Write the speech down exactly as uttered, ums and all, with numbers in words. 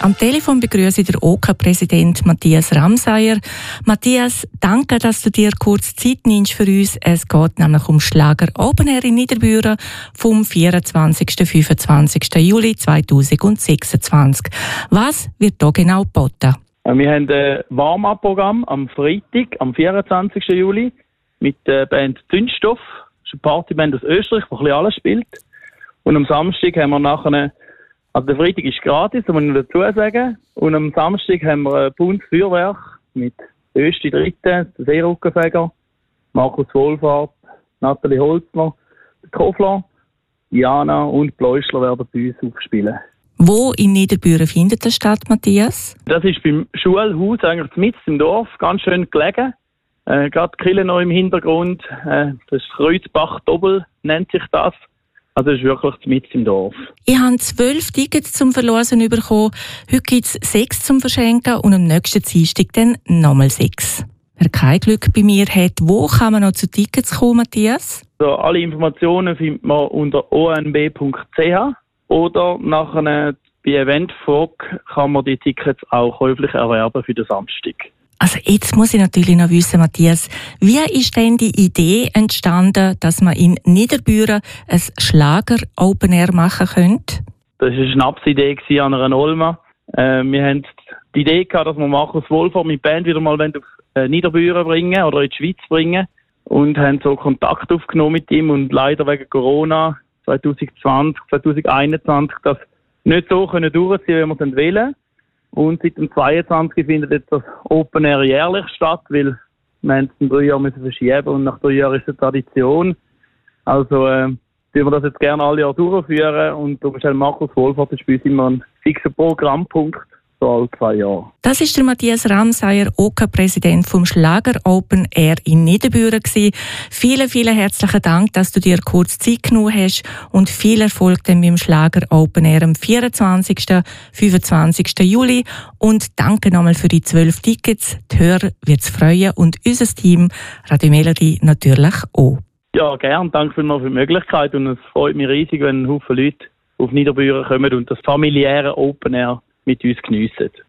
Am Telefon begrüße ich den O K A-Präsident Matthias Ramsayer. Matthias, danke, dass du dir kurz Zeit nimmst für uns. Es geht nämlich um Schlager Open Air in Niederbüren vom vierundzwanzigsten bis fünfundzwanzigsten Juli zweitausendsechsundzwanzig. Was wird da genau geboten? Wir haben ein Warm-up-Programm am Freitag, am vierundzwanzigsten Juli, mit der Band Zündstoff. Das ist eine Partyband aus Österreich, die ein bisschen alles spielt. Und am Samstag haben wir nachher, also der Freitag ist gratis, das muss ich noch dazu sagen. Und am Samstag haben wir ein buntes Feuerwerk mit Östi Dritten, der Seerückenfeger, Markus Wohlfahrt, Nathalie Holzner, der Kofler, Diana und Bläuschler werden bei uns aufspielen. Wo in Niederbüren findet das statt, Matthias? Das ist beim Schulhaus, eigentlich mitten im Dorf, ganz schön gelegen. Äh, gerade die Kirche noch im Hintergrund. Äh, das ist Kreuzbach-Doppel, nennt sich das. Also es ist wirklich mitten im Dorf. Ich habe zwölf Tickets zum Verlosen bekommen. Heute gibt es sechs zum Verschenken und am nächsten Dienstag dann nochmal sechs. Wer kein Glück bei mir hat, wo kann man noch zu Tickets kommen, Matthias? Also alle Informationen findet man unter o n b punkt c h oder nachher bei Eventfog kann man die Tickets auch käuflich erwerben für den Samstag. Also jetzt muss ich natürlich noch wissen, Matthias, wie ist denn die Idee entstanden, dass man in Niederbüren ein Schlager-Open Air machen könnte? Das war eine Schnapsidee an einer Olma. Äh, wir haben die Idee gehabt, dass wir Markus Wohlfahrt mit Band wieder mal auf äh, Niederbüren bringen oder in die Schweiz bringen und haben so Kontakt aufgenommen mit ihm und leider wegen Corona zwanzig zwanzig, zwanzig einundzwanzig das nicht so können durchziehen, wie wir es wollen. Und seit dem zweiundzwanzig findet jetzt das Open Air jährlich statt, weil wir es in drei Jahren müssen verschieben und nach drei Jahren ist es eine Tradition. Also äh, wir das jetzt gerne alle Jahre durchführen und du bist Markus Wohlfahrt, das ist bei uns immer ein fixer Programmpunkt, so alle zwei Jahre. Das ist der Matthias Ramsayer, O K A-Präsident vom Schlager Open Air in Niederbüren gewesen. Vielen, vielen herzlichen Dank, dass du dir kurz Zeit genommen hast und viel Erfolg dann beim Schlager Open Air am vierundzwanzigsten bis fünfundzwanzigsten Juli und danke nochmal für die zwölf Tickets. Die Hörer wird es freuen und unser Team Radio Melody natürlich auch. Ja, gern. Danke vielmals für die Möglichkeit und es freut mich riesig, wenn ein Haufen Leute auf Niederbüren kommen und das familiäre Open Air mit uns geniessen.